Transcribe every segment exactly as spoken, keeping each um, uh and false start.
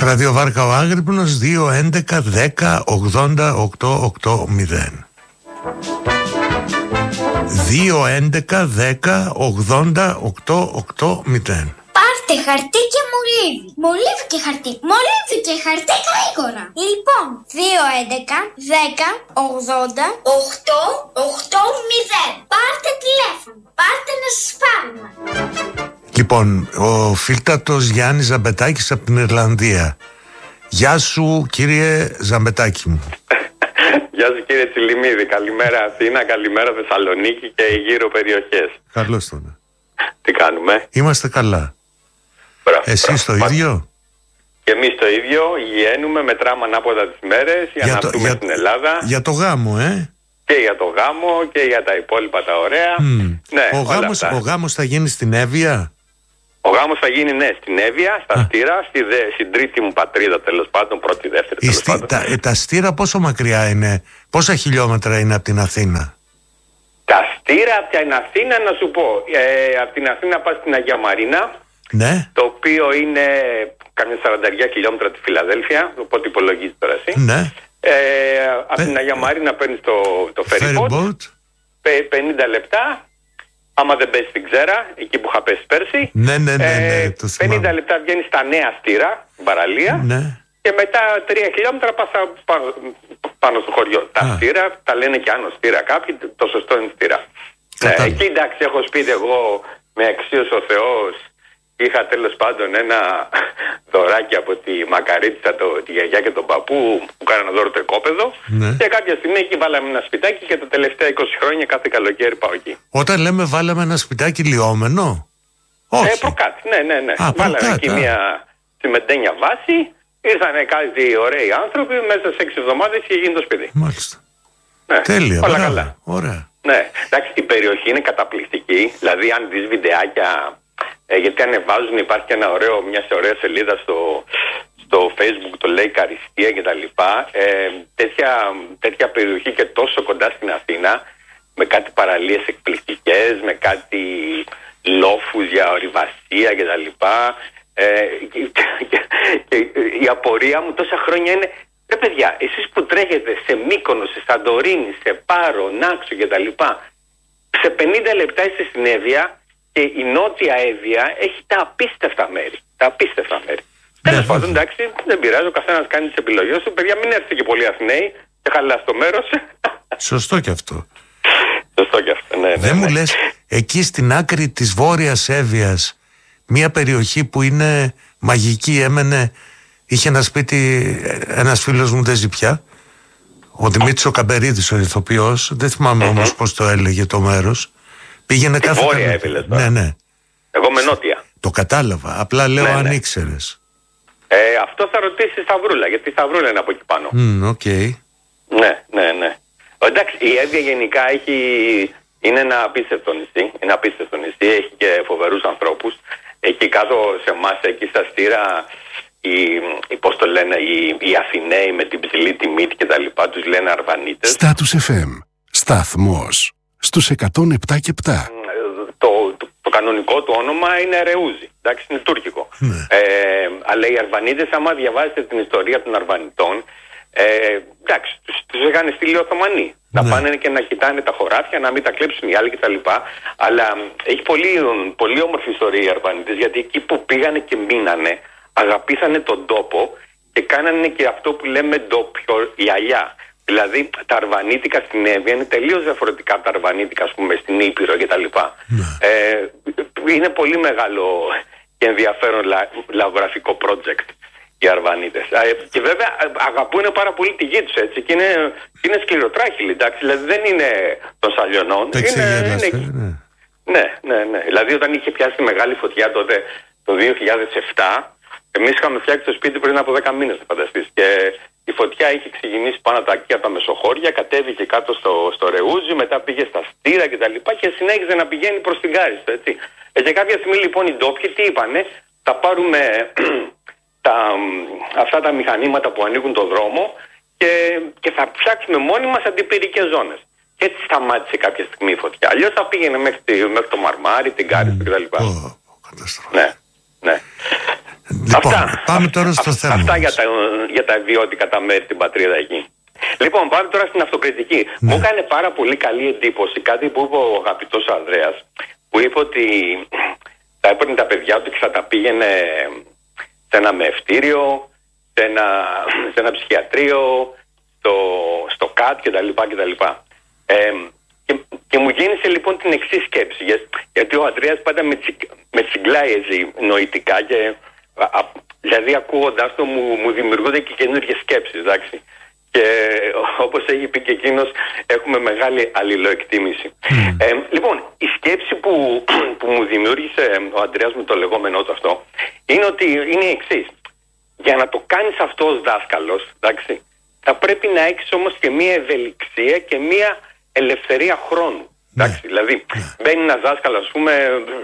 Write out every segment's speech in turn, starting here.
Ραδιοβάρκα ο Άγρυπνος δύο έντεκα δέκα ογδόντα οκτώ ογδόντα. δύο έντεκα δέκα ογδόντα οκτώ ογδόντα. Πάρτε χαρτί και μολύβι. Μολύβι και χαρτί. Μολύβι και χαρτί γρήγορα. Λοιπόν, δύο έντεκα δέκα ογδόντα οκτώ ογδόντα. Πάρτε τηλέφωνο. Πάρτε να σας πάρουμε. Λοιπόν, ο φίλτατος Γιάννης Ζαμπετάκης από την Ιρλανδία. Γεια σου κύριε Ζαμπετάκη μου. Γεια σου κύριε Τσιλιμίδη. Καλημέρα Αθήνα, καλημέρα Θεσσαλονίκη και γύρω περιοχές. Καλώς τον. Τι κάνουμε? Είμαστε καλά. Μπράβο, Εσείς το ίδιο? Και εμείς το ίδιο, γυαίνουμε, μετράμε ανάποδα τις μέρες για, για να έρθουμε στην Ελλάδα. Για το γάμο, ε? Και για το γάμο και για τα υπόλοιπα τα ωραία. Mm. Ναι, ο, γάμος, ο γάμος θα γίνει στην Εύβοια? Ο γάμος θα γίνει, ναι, στην Εύβοια, στα Α. Στήρα, στη δε, στην τρίτη μου πατρίδα τέλος πάντων, πρώτη, δεύτερη τέλος στη, πάντων. Τα, τα Στήρα πόσο μακριά είναι, πόσα χιλιόμετρα είναι από την Αθήνα? Τα Στήρα από την Αθήνα, να σου πω, ε, από την Αθήνα πας στην Αγία Μαρίνα. Ναι. Το οποίο είναι καμιά σαράντα χιλιόμετρα από τη Φιλαδέλφια, οπότε υπολογίζει τώρα εσύ. Ναι. Ε, από Πε... την Αγία Μαρίνα παίρνεις το, το ferry boat, πενήντα λεπτά. Άμα δεν πέσει την Ξέρα, εκεί που είχα πέσει πέρσι. Ναι, ναι, ναι, ναι, ε, το πενήντα λεπτά βγαίνει στα Νέα Στήρα, παραλία. Ναι. Και μετά τρία χιλιόμετρα πας πάνω, πάνω στο χωριό. Α. Τα Στήρα, τα λένε και Άνω Στήρα κάποιοι, το σωστό είναι Στήρα. Ναι, εκεί εντάξει, έχω σπίτι εγώ, με αξίωσε ο Θεός. Είχα τέλος πάντων ένα δωράκι από τη Μακαρίτσα, το, τη γιαγιά και τον παππού που κάνανε δώρο το οικόπεδο. Ναι. Και κάποια στιγμή εκεί βάλαμε ένα σπιτάκι και τα τελευταία είκοσι χρόνια κάθε καλοκαίρι πάω εκεί. Όταν λέμε βάλαμε ένα σπιτάκι λιόμενο? Όχι. Ε, προκάτει, ναι, ναι, ναι. Α, βάλαμε προκάτα. εκεί μια τσιμεντένια βάση, ήρθανε κάτι ωραίοι άνθρωποι, μέσα σε έξι εβδομάδες είχε γίνει το σπίτι. Μάλιστα. Ναι. Τέλεια, όλα μπράβο. Καλά. Ωραία. Ναι, εντάξει, η περιοχή είναι καταπληκτική, δηλαδή αν δεις βιντεάκια. Ε, γιατί ανεβάζουν, υπάρχει και ένα ωραίο, μια ωραία σελίδα στο, στο Facebook, το λέει Καριστία και τα λοιπά. Ε, τέτοια, τέτοια περιοχή και τόσο κοντά στην Αθήνα, με κάτι παραλίες εκπληκτικές, με κάτι λόφους για ορειβασία και τα λοιπά. Ε, και, και, και η απορία μου τόσα χρόνια είναι, ρε παιδιά, εσείς που τρέχετε σε Μύκονο, σε Σαντορίνη, σε Πάρο, Νάξο και τα λοιπά, σε πενήντα λεπτά είστε στην Εύβοια. Και η Νότια Εύβοια έχει τα απίστευτα μέρη. Τα απίστευτα μέρη. Ναι, τέλος πάντων, εντάξει, δεν πειράζει, ο καθένας κάνει τις επιλογές του. Παιδιά, μην έρθετε και πολύ Αθηναίοι και χαλά το μέρος. Σωστό κι αυτό. Σωστό κι αυτό, ναι. ναι δεν ναι. μου λες, εκεί στην άκρη της Βόρειας Εύβοιας, μια περιοχή που είναι μαγική, έμενε, είχε ένα σπίτι, ένας φίλος μου δεν ζει πια, ο Δημήτρης ο Καμπερίδης, ο ηθοποιός, δεν θυμάμαι mm-hmm. όμως πώς το έλεγε το μέρος. Πήγαινε τη κάθε Βόρεια Εύβοια. Ναι, ναι. Εγώ με Νότια. Το κατάλαβα. Απλά λέω ναι, αν ναι. ήξερες. Ε, αυτό θα ρωτήσει η Σταυρούλα, γιατί η Σταυρούλα είναι από εκεί πάνω. Mm, okay. Ναι, ναι, ναι. Εντάξει, η Εύβοια γενικά έχει, είναι ένα απίστευτο νησί. Είναι απίστευτο νησί, έχει και φοβερούς ανθρώπους. Εκεί κάτω σε εμάς, εκεί στα Στήρα, οι, οι, πώς το λένε, οι, οι Αθηναίοι με την ψηλή τιμή και τα λοιπά, τους λένε Αρβανίτες. Status εφ εμ. Σταθμός. Στους εκατόν επτά και επτά. Το, το, το κανονικό του όνομα είναι Ρεούζι. Εντάξει, είναι τουρκικό. Mm. Ε, αλλά οι Αρβανίτες, άμα διαβάζετε την ιστορία των Αρβανιτών, ε, εντάξει, τους, τους είχαν στείλει Οθωμανοί. Mm. Να πάνε και να κοιτάνε τα χωράφια, να μην τα κλέψουν οι άλλοι κτλ. Αλλά έχει πολύ, πολύ όμορφη ιστορία οι Αρβανίτες, γιατί εκεί που πήγανε και μείνανε, αγαπήσανε τον τόπο και κάνανε και αυτό που λέμε ντόπιο λιαλιά. Δηλαδή τα αρβανίτικα στην Εύβοια είναι τελείως διαφορετικά από τα αρβανίτικα, ας πούμε, στην Ήπειρο και τα λοιπά. Yeah. Ε, είναι πολύ μεγάλο και ενδιαφέρον λα, λαογραφικό project οι Αρβανίτες. Ε, και βέβαια αγαπούν πάρα πολύ τη γη τους, έτσι, και είναι, είναι σκληροτράχυλοι, εντάξει, δηλαδή δεν είναι των Σαλιωνών. Είναι, είναι, ναι. ναι, ναι, ναι. Δηλαδή όταν είχε πιάσει τη μεγάλη φωτιά τότε το δύο χιλιάδες επτά, εμείς είχαμε φτιάξει το σπίτι πριν από δέκα μήνες, θα φανταστείς, και η φωτιά είχε ξεκινήσει πάνω από τα εκεί από τα Μεσοχώρια, κατέβηκε κάτω στο, στο Ρεούζι, μετά πήγε στα Στήρα και τα λοιπά και συνέχιζε να πηγαίνει προς την Κάριστο, έτσι. Ε, και κάποια στιγμή λοιπόν οι ντόπιοι τι είπανε, θα πάρουμε τα, αυτά τα μηχανήματα που ανοίγουν το δρόμο και, και θα φτιάξουμε μόνοι μας αντιπυρικές ζώνες. Και έτσι σταμάτησε κάποια στιγμή η φωτιά. Αλλιώς θα πήγαινε μέχρι, μέχρι το Μαρμάρι, την Κάριστο κτλ. Oh, ναι, ναι. Λοιπόν, αυτά, πάμε τώρα στο α, θέμα. Αυτά μας. για τα, για τα βιώτικα τα μέρη, την πατρίδα εκεί. Λοιπόν, πάμε τώρα στην αυτοκριτική. Ναι. Μου έκανε πάρα πολύ καλή εντύπωση κάτι που είπε ο αγαπητός Ανδρέας, που είπε ότι θα έπαιρνε τα παιδιά του και θα τα πήγαινε σε ένα μεευτήριο, σε ένα, σε ένα ψυχιατρίο, στο, στο ΚΑΤ κτλ. κτλ. Ε, και, και μου γέννησε λοιπόν την εξής σκέψη, για, γιατί ο Ανδρέας πάντα με, τσι, με τσιγκλάει έτσι νοητικά και α, δηλαδή ακούγοντάς το μου, μου δημιουργούνται και καινούργιες σκέψεις, εντάξει. Και όπως έχει πει και εκείνος, έχουμε μεγάλη αλληλοεκτίμηση. Mm. Ε, λοιπόν, η σκέψη που, που μου δημιούργησε ο Ανδρέας με το λεγόμενό του αυτό είναι ότι είναι η εξής. Για να το κάνεις αυτό ως δάσκαλος, εντάξει, θα πρέπει να έχεις όμως και μία ευελιξία και μία ελευθερία χρόνου. Εντάξει, mm. δηλαδή, mm. μπαίνει ένας δάσκαλος, ας πούμε,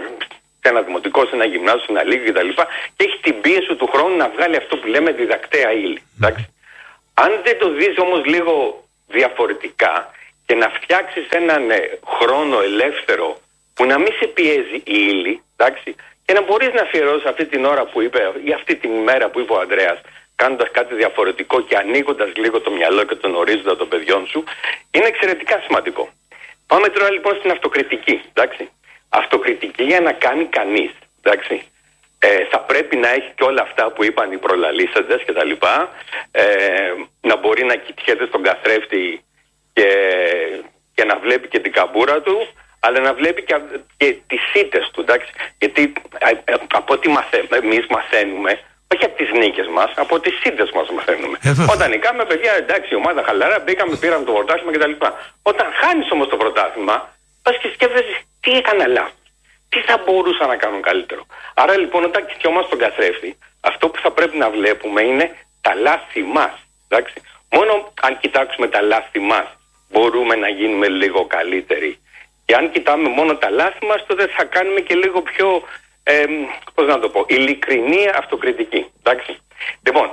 σε ένα δημοτικό, σε ένα γυμνάσιο, σε ένα λύκειο κτλ. Και, και έχει την πίεση του χρόνου να βγάλει αυτό που λέμε διδακτέα ύλη. Εντάξει. Mm. Αν δεν το δεις όμως λίγο διαφορετικά και να φτιάξεις έναν ε, χρόνο ελεύθερο που να μην σε πιέζει η ύλη, εντάξει, και να μπορείς να αφιερώσεις αυτή την ώρα που είπε ή αυτή την ημέρα που είπε ο Ανδρέας, κάνοντας κάτι διαφορετικό και ανοίγοντας λίγο το μυαλό και τον ορίζοντα των παιδιών σου, είναι εξαιρετικά σημαντικό. Πάμε τώρα λοιπόν στην αυτοκριτική, εντάξει. Αυτοκριτική για να κάνει κανείς, εντάξει. Ε, θα πρέπει να έχει και όλα αυτά που είπαν οι προλαλήσαντες και τα λοιπά, ε, να μπορεί να κοιτιέται στον καθρέφτη και, και να βλέπει και την καμπούρα του, αλλά να βλέπει και, και τις ήττες του, εντάξει. Γιατί ε, από ό,τι μαθαίνουμε, εμείς μαθαίνουμε, όχι από τις νίκες μας, από τις ήττες μας μαθαίνουμε. Ε, Όταν νικάμε, παιδιά, εντάξει, η ομάδα χαλαρά, μπήκαμε, πήραμε το πρωτάθλημα κτλ. Όταν χάνεις όμως το πρωτάθλημα, πας και σκέφτεσαι τι έκανα λάθος. Τι θα μπορούσα να κάνω καλύτερο. Άρα λοιπόν όταν κοιτιόμαστε τον καθρέφτη, αυτό που θα πρέπει να βλέπουμε είναι τα λάθη μας. Εντάξει. Μόνο αν κοιτάξουμε τα λάθη μας μπορούμε να γίνουμε λίγο καλύτεροι. Και αν κοιτάμε μόνο τα λάθη μας, τότε θα κάνουμε και λίγο πιο, ε, πώς να το πω, ειλικρινή αυτοκριτική. Εντάξει. Λοιπόν,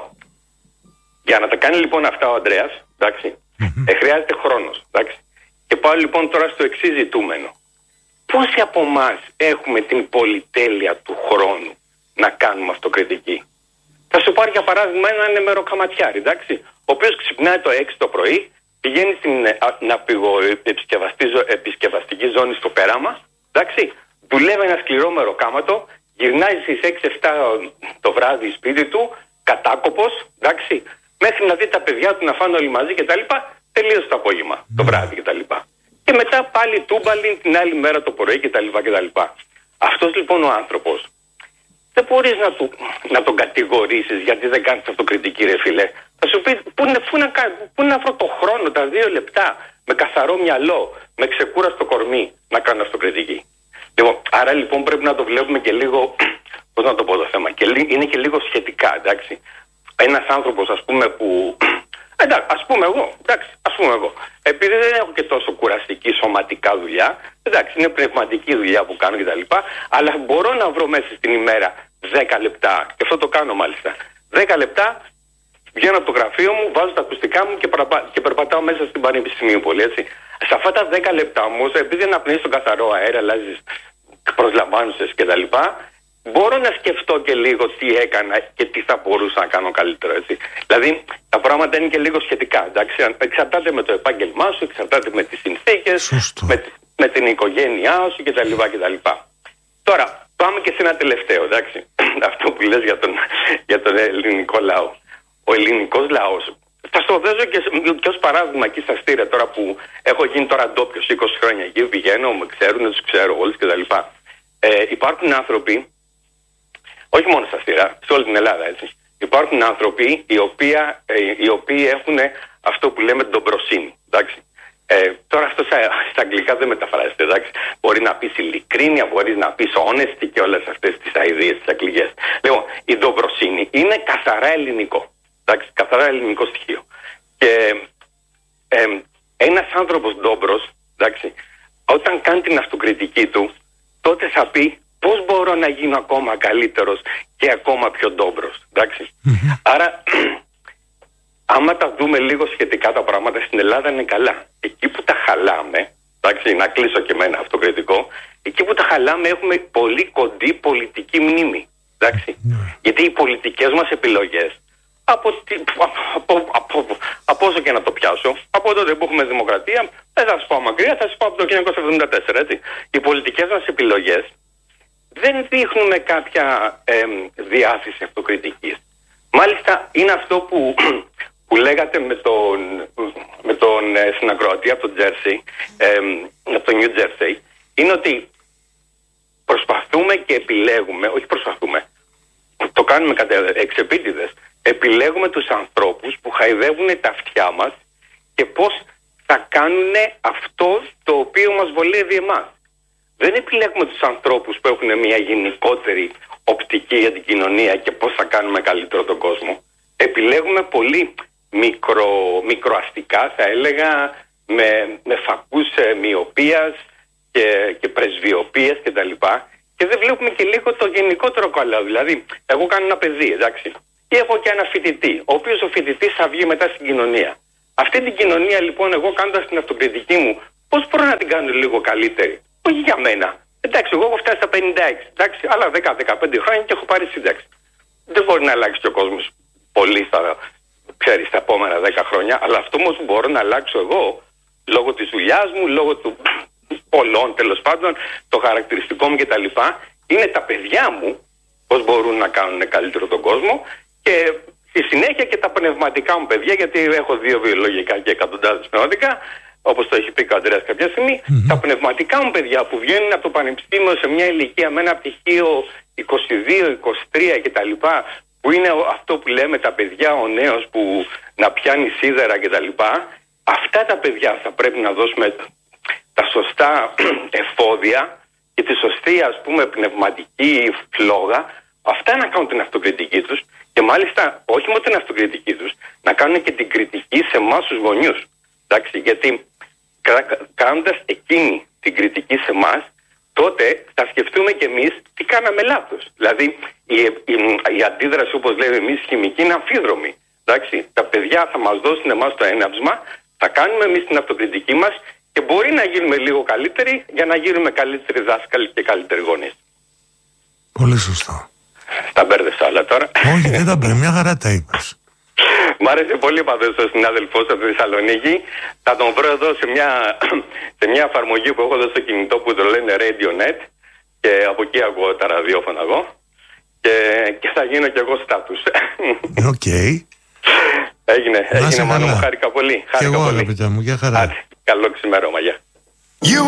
για να τα κάνει λοιπόν αυτά ο Ανδρέας, εντάξει, ε, χρειάζεται χρόνος. Εντάξει. Και πάω λοιπόν τώρα στο εξής ζητούμενο. Πόσοι από εμάς έχουμε την πολυτέλεια του χρόνου να κάνουμε αυτοκριτική? Θα σου πάρει για παράδειγμα έναν νεμεροκαματιάρη, εντάξει, ο οποίος ξυπνάει το έξι το πρωί, πηγαίνει στην ναυπηγοεπισκευαστική ζώνη στο Πέραμα, εντάξει, δουλεύει ένα σκληρό μεροκάματο, γυρνάει στις έξι εφτά το βράδυ σπίτι του, κατάκοπος, εντάξει, μέχρι να δει τα παιδιά του να φάνε όλοι μαζί κτλ. Τελείωσε το απόγευμα, το βράδυ κτλ. Και μετά πάλι τούμπαλιν την άλλη μέρα το πρωί κτλ. κτλ. Αυτός λοιπόν ο άνθρωπος δεν μπορείς να, του, να τον κατηγορήσεις γιατί δεν κάνεις αυτοκριτική, ρε φίλε. Θα σου πει πού είναι, πού, να, πού είναι αυτό το χρόνο, τα δύο λεπτά, με καθαρό μυαλό, με ξεκούραστο κορμί να κάνω αυτοκριτική. Λοιπόν, άρα λοιπόν πρέπει να το βλέπουμε και λίγο, πώς να το πω το θέμα, και είναι και λίγο σχετικά, εντάξει. Ένας άνθρωπος ας πούμε που... Εντάξει, ας πούμε εγώ, εντάξει, ας πούμε εγώ. Επειδή δεν έχω και τόσο κουραστική σωματικά δουλειά, εντάξει, είναι πνευματική δουλειά που κάνω κτλ. Αλλά μπορώ να βρω μέσα στην ημέρα δέκα λεπτά, και αυτό το κάνω μάλιστα. δέκα λεπτά βγαίνω από το γραφείο μου, βάζω τα ακουστικά μου και, παραπα... και περπατάω μέσα στην Πανεπιστημίου πολύ, έτσι. Σε αυτά τα δέκα λεπτά όμως, επειδή αναπνέεις τον καθαρό αέρα, αλλάζεις προσλαμβάνουσες κτλ. Μπορώ να σκεφτώ και λίγο τι έκανα και τι θα μπορούσα να κάνω καλύτερο, έτσι. Δηλαδή, τα πράγματα είναι και λίγο σχετικά, εντάξει. Εξαρτάται με το επάγγελμά σου, εξαρτάται με τις συνθήκες, με, με την οικογένειά σου κτλ. κτλ. Τώρα, πάμε και σε ένα τελευταίο, εντάξει. Αυτό που λες για τον, για τον ελληνικό λαό. Ο ελληνικός λαός, θα στο δώσω και, και ως παράδειγμα εκεί στα Στήρα, τώρα που έχω γίνει τώρα ντόπιος είκοσι χρόνια εκεί, πηγαίνω, με ξέρουν, τους ξέρω όλους κτλ. Ε, υπάρχουν άνθρωποι, όχι μόνο στα Στήρα, σε όλη την Ελλάδα, έτσι. Υπάρχουν άνθρωποι οι, οποία, ε, οι οποίοι έχουν αυτό που λέμε ντομπροσύνη, εντάξει. Ε, τώρα αυτό στα, στα αγγλικά δεν μεταφράζεται, εντάξει. Μπορεί να πεις ειλικρίνεια, μπορεί να πεις honesty και όλες αυτές τις αηδίες, τις αγγλικές. Λοιπόν, η ντομπροσύνη είναι καθαρά ελληνικό, εντάξει, καθαρά ελληνικό στοιχείο. Και ε, ένας άνθρωπος ντόμπρος, εντάξει, όταν κάνει την αυτοκριτική του, τότε θα πει πώς μπορώ να γίνω ακόμα καλύτερος και ακόμα πιο ντόμπρος, εντάξει. Mm-hmm. Άρα, άμα τα δούμε λίγο σχετικά τα πράγματα, στην Ελλάδα είναι καλά. Εκεί που τα χαλάμε, εντάξει, να κλείσω και με ένα αυτοκριτικό, εκεί που τα χαλάμε έχουμε πολύ κοντή πολιτική μνήμη, Εντάξει. Mm. Γιατί οι πολιτικές μας επιλογές, από, από, από, από όσο και να το πιάσω, από τότε που έχουμε δημοκρατία, δεν θα σας πάω μακριά, θα σας πάω από το χίλια εννιακόσια εβδομήντα τέσσερα, έτσι. Οι πολιτικές μας επιλογές δεν δείχνουν κάποια ε, διάθεση αυτοκριτικής. Μάλιστα είναι αυτό που, που λέγατε με τον, με τον ε, συνακροατή από το Jersey, ε, από το New Jersey, είναι ότι προσπαθούμε και επιλέγουμε, όχι προσπαθούμε, το κάνουμε κατά εξεπίτηδες, επιλέγουμε τους ανθρώπους που χαϊδεύουν τα αυτιά μας και πώς θα κάνουν αυτό το οποίο μας βολεύει εμάς. Δεν επιλέγουμε τους ανθρώπους που έχουν μια γενικότερη οπτική για την κοινωνία και πώς θα κάνουμε καλύτερο τον κόσμο. Επιλέγουμε πολύ μικρο, μικροαστικά, θα έλεγα, με, με φακούς ε, μοιοπίας και, και πρεσβειοπίας κτλ. Και, και δεν βλέπουμε και λίγο το γενικότερο καλό. Δηλαδή, εγώ κάνω ένα παιδί, εντάξει, ή έχω και ένα φοιτητή, ο οποίος ο φοιτητής θα βγει μετά στην κοινωνία. Αυτή την κοινωνία, λοιπόν, εγώ κάνοντας την αυτοκριτική μου, πώς μπορώ να την κάνω λίγο καλύτερη? Όχι για μένα. Εντάξει, εγώ έχω φτάσει στα πενήντα έξι, εντάξει, άλλα δέκα με δεκαπέντε χρόνια και έχω πάρει σύνταξη. Δεν μπορεί να αλλάξει και ο κόσμος πολύ στα, ξέρεις, στα επόμενα δέκα χρόνια, αλλά αυτό όμως μπορώ να αλλάξω εγώ, λόγω της δουλειάς μου, λόγω του πολλών τέλος πάντων, το χαρακτηριστικό μου κτλ. Είναι τα παιδιά μου, πώς μπορούν να κάνουν καλύτερο τον κόσμο, και στη συνέχεια και τα πνευματικά μου παιδιά, γιατί έχω δύο βιολογικά και εκατοντάδες πνευματικά, όπως το έχει πει ο Ανδρέας κάποια στιγμή, mm-hmm. τα πνευματικά μου παιδιά που βγαίνουν από το πανεπιστήμιο σε μια ηλικία με ένα πτυχίο είκοσι δύο είκοσι τρία κτλ., που είναι αυτό που λέμε τα παιδιά, ο νέος που να πιάνει σίδερα κτλ., αυτά τα παιδιά θα πρέπει να δώσουμε τα σωστά εφόδια και τη σωστή, ας πούμε, πνευματική φλόγα, αυτά να κάνουν την αυτοκριτική τους, και μάλιστα όχι μόνο την αυτοκριτική τους, να κάνουν και την κριτική σε εμάς τους γονιούς. Εντάξει, γιατί κάνοντας εκείνη την κριτική σε εμάς, τότε θα σκεφτούμε κι εμείς τι κάναμε λάθος. Δηλαδή η, η, η αντίδραση, όπως λέμε εμείς χημική, είναι αμφίδρομη. Εντάξει, τα παιδιά θα μας δώσουν εμάς το έναυσμα, θα κάνουμε εμείς την αυτοκριτική μας και μπορεί να γίνουμε λίγο καλύτεροι για να γίνουμε καλύτεροι δάσκαλοι και καλύτεροι γονείς. Πολύ σωστό. Τα μπέρδεσα όλα τώρα. Όχι, δεν τα μπέρδεσα, μια χαρά τα είπες. Μ' άρεσε πολύ πάντως ο συνάδελφός από τη Θεσσαλονίκη. Θα τον βρω εδώ σε μια, σε μια εφαρμογή που έχω εδώ στο κινητό που το λένε RadioNet, και από εκεί ακούω τα ραδιόφωνα εγώ, και, και θα γίνω κι εγώ στάτους. Οκ. Okay. Έγινε, έγινε, Μάνο μου, χάρηκα πολύ. Και εγώ, αγαπητέ μου, για χαρά. Άτε, καλό ξημέρωμα, γεια.